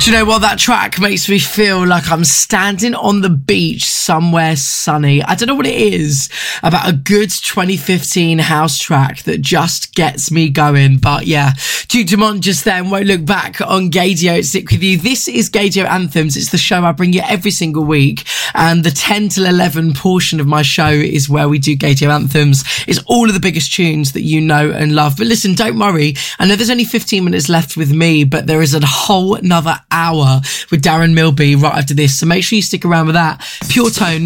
Do you know what? That track makes me feel like I'm standing on the beach somewhere sunny. I don't know what it is about a good 2015 house track that just gets me going. But yeah, Duke Dumont just then won't look back on Gaydio. Stick with you. This is Gaydio Anthems. It's the show I bring you every single week. And the 10 till 11 portion of my show is where we do Gaydio Anthems. It's all of the biggest tunes that you know and love. But listen, don't worry. I know there's only 15 minutes left with me, but there is a whole another hour with Darren Milby right after this. So make sure you stick around with that. Pure Tone.